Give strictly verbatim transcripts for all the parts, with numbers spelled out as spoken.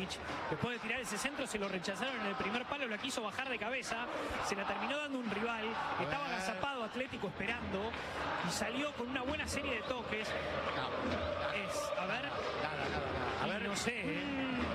Ivanovic. Después de tirar ese centro se lo rechazaron en el primer palo, la quiso bajar de cabeza, se la terminó dando un rival, estaba agazapado Atlético esperando y salió con una buena serie de toques. Es, a ver, Nada, nada, nada. A ver, no sé, ¿eh?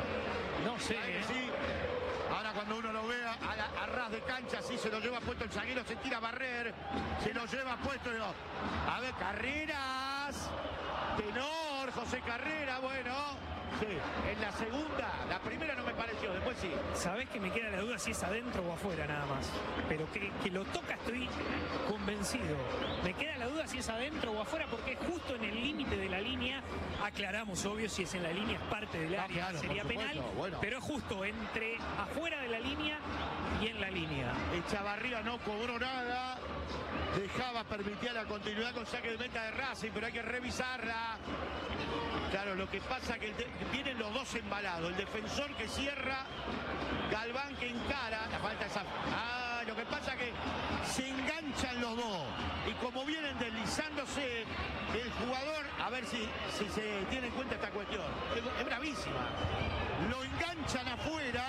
No sé, ¿eh? sí. Ahora cuando uno lo vea a, la, a ras de cancha, sí se lo lleva puesto el zaguero, se tira a barrer, se lo lleva puesto. Digo, a ver, Carreras, tenor, José Carrera, bueno. Sí, en la segunda, la primera no me pareció, después sí. Sabés que me queda la duda si es adentro o afuera nada más. Pero que, que lo toca estoy convencido. Me queda la duda si es adentro o afuera porque es justo en el límite de la línea. Aclaramos, obvio, si es en la línea es parte del área, claro, sería por supuesto, penal. bueno. Pero es justo entre afuera de la línea y en la línea. Echavarría no cobró nada. Dejaba, permitía la continuidad con saque de meta de Racing, pero hay que revisarla. Claro, lo que pasa es que vienen los dos embalados. El defensor que cierra, Galván que encara. La falta esa. Ah, lo que pasa es que se enganchan los dos. Y como vienen deslizándose, el jugador, a ver si, si se tiene en cuenta esta cuestión. Es, es bravísima. Lo enganchan afuera,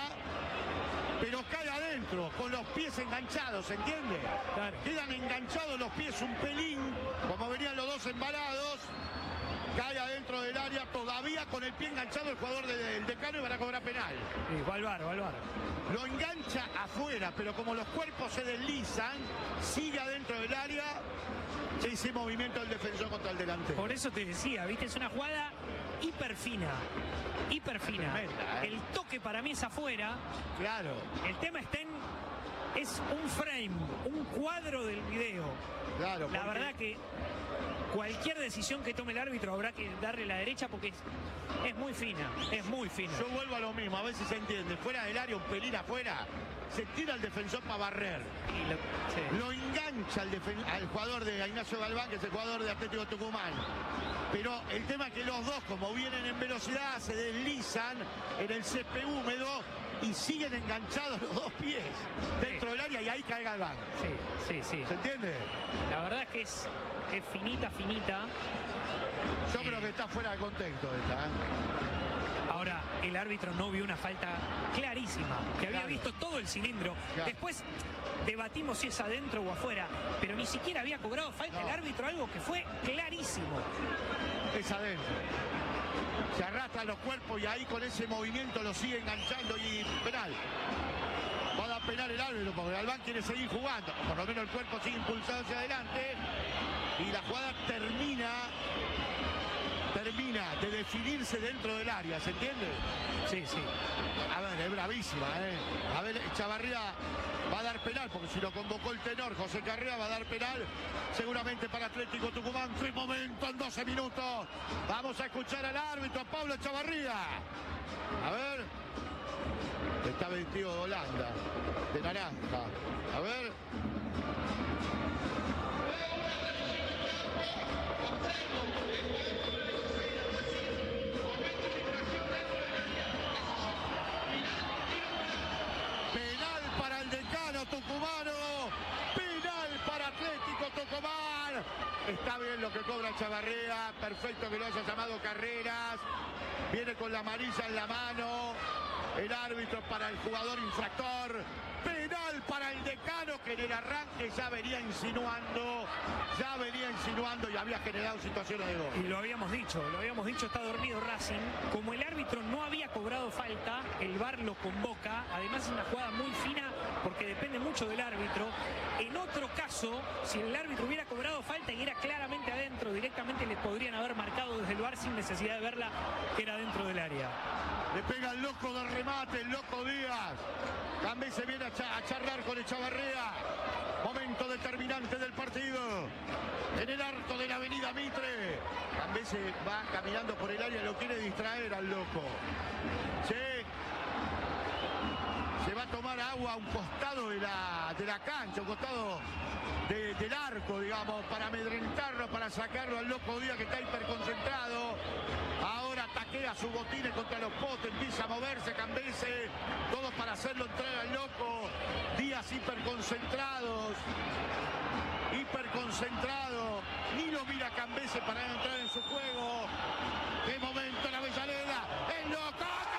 pero cae adentro, con los pies enganchados, ¿entiende? Claro. Quedan enganchados los pies un pelín, como venían los dos embalados. Cae adentro del área, todavía con el pie enganchado el jugador del Decano y van a cobrar penal. Sí, va al bar, va al bar. Lo engancha afuera, pero como los cuerpos se deslizan, sigue adentro del área. Ese movimiento del defensor contra el delantero. Por eso te decía, viste, es una jugada hiper fina. Hiper fina. Tremenda, ¿eh? El toque para mí es afuera. Claro. El tema está en... Es un frame, un cuadro del video. Claro. La porque... verdad que cualquier decisión que tome el árbitro habrá que darle la derecha porque es, es muy fina, es muy fina. Yo vuelvo a lo mismo, a ver si se entiende. Fuera del área, un pelín afuera, se tira el defensor para barrer. Y lo, sí. Lo engancha al, al jugador de Ignacio Galván, que es el jugador de Atlético Tucumán. Pero el tema es que los dos, como vienen en velocidad, se deslizan en el césped húmedo y siguen enganchados los dos pies dentro sí. del área y ahí cae Galván. Sí, sí, sí. ¿Se entiende? La verdad es que es, es finita, finita. Yo eh, creo que está fuera de contexto esta, ¿eh? Ahora, el árbitro no vio una falta clarísima, que había claro. visto todo el cilindro. Claro. Después debatimos si es adentro o afuera, pero ni siquiera había cobrado falta no. el árbitro, algo que fue clarísimo. Es adentro. Se arrastran los cuerpos y ahí con ese movimiento lo sigue enganchando y penal. Va a dar penal el árbitro porque Galván quiere seguir jugando. Por lo menos el cuerpo sigue impulsado hacia adelante y la jugada termina termina de definirse dentro del área, ¿se entiende? Sí, sí. A ver, es bravísima, ¿eh? A ver, Echavarría va a dar penal, porque si lo convocó el tenor José Carrera, va a dar penal seguramente para Atlético Tucumán. ¡Qué momento en doce minutos! Vamos a escuchar al árbitro, a Pablo Echavarría. A ver. Está vestido de Holanda, de naranja. A ver. Tucumano, penal para Atlético Tucumán. Está bien lo que cobra Echavarría, perfecto que lo haya llamado Carreras. Viene con la amarilla en la mano. El árbitro para el jugador infractor. Penal para el Decano, que en el arranque ya venía insinuando, ya venía insinuando y había generado situaciones de gol. Y lo habíamos dicho, lo habíamos dicho, está dormido Racing. Como el árbitro no había cobrado falta, el V A R lo convoca. Además es una jugada muy fina porque depende mucho del árbitro. En otro caso, si el árbitro hubiera cobrado falta y era claramente adentro, directamente le podrían haber marcado desde el V A R sin necesidad de verla que era dentro del área. Le pega el loco del remate, el loco Díaz. También se viene a, cha a charlar con Echavarría. Momento determinante del partido. En el arco de la avenida Mitre. También se va caminando por el área, lo quiere distraer al loco. Sí. Se va a tomar agua a un costado de la, de la cancha, un costado de, del arco, digamos, para amedrentarlo, para sacarlo al loco Díaz que está hiperconcentrado. Ahora taquea su botines contra los potes, empieza a moverse, Cambese, todo para hacerlo entrar al loco. Díaz hiperconcentrados, hiperconcentrado, ni lo mira Cambese para entrar en su juego. ¡Qué momento la Avellaneda! ¡El loco!